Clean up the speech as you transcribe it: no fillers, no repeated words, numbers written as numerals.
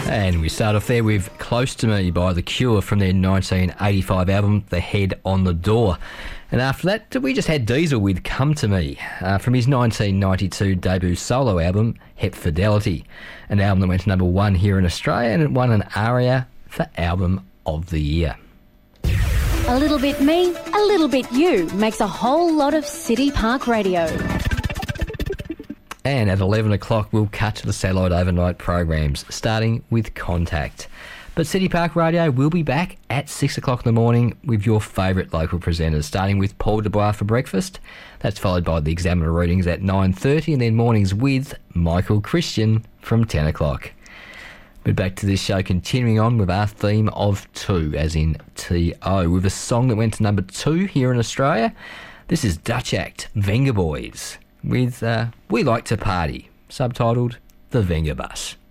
And we start off there with Close to Me by The Cure from their 1985 album, The Head on the Door. And after that, we just had Diesel with Come to Me from his 1992 debut solo album, Hep Fidelity, an album that went to number one here in Australia, and it won an ARIA for Album of the Year. A little bit me, a little bit you makes a whole lot of City Park Radio. And at 11 o'clock, we'll cut to the satellite overnight programs, starting with Contact. But City Park Radio will be back at 6 o'clock in the morning with your favourite local presenters, starting with Paul Dubois for breakfast. That's followed by the Examiner readings at 9:30, and then mornings with Michael Christian from 10 o'clock. But back to this show, continuing on with our theme of two, as in T-O, with a song that went to number 2 here in Australia. This is Dutch Act, Venga Boys, with We Like to Party, subtitled The Venga Bus.